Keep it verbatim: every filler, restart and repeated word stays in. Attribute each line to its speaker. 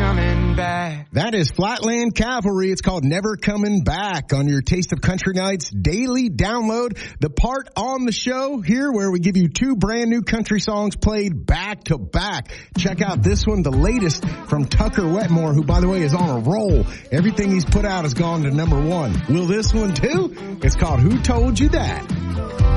Speaker 1: coming back.
Speaker 2: That is Flatland Cavalry. It's called Never Coming Back on your Taste of Country Nights daily download. The part on the show here where we give you two brand new country songs played back to back. Check out this one, the latest from Tucker Wetmore, who, by the way, is on a roll. Everything he's put out has gone to number one. Will this one too? It's called Who Told You That?